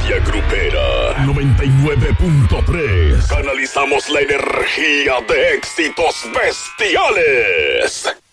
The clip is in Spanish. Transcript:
energía grupera. 99.3. Canalizamos la energía de éxitos bestiales.